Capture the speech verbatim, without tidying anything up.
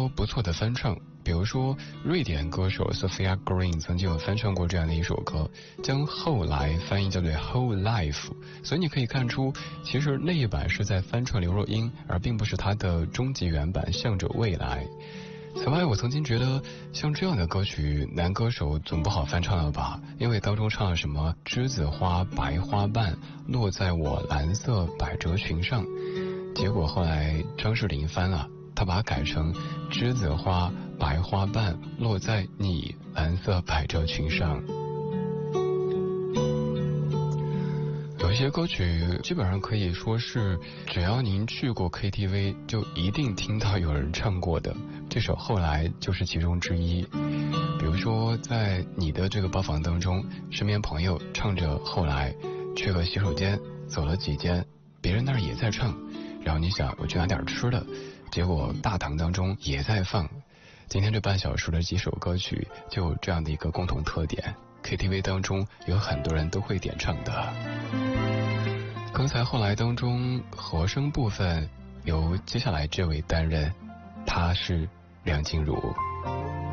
不错的翻唱，比如说瑞典歌手 Sophia Green 曾经有翻唱过这样的一首歌，将后来翻译叫做 Whole Life， 所以你可以看出其实那一版是在翻唱刘若英，而并不是她的终极原版向着未来。此外，我曾经觉得像这样的歌曲男歌手总不好翻唱了吧，因为当中唱了什么栀子花白花瓣落在我蓝色百褶裙上，结果后来张智霖翻了，他把它改成栀子花白花瓣落在你蓝色百褶裙上。有一些歌曲基本上可以说是只要您去过 K T V 就一定听到有人唱过的，这首后来就是其中之一。比如说在你的这个包房当中，身边朋友唱着后来，去了洗手间走了几间，别人那儿也在唱，然后你想我去拿点吃的，结果大堂当中也在放。今天这半小时的几首歌曲就有这样的一个共同特点， K T V 当中有很多人都会点唱的。刚才后来当中和声部分由接下来这位担任，他是梁静茹。